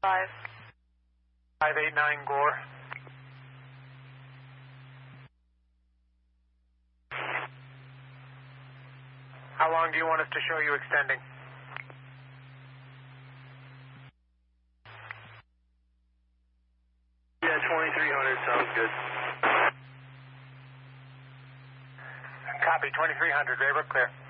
589 Gore. How long do you want us to show you extending? Yeah, 2300 sounds good. Copy, 2300, Raybrook, clear.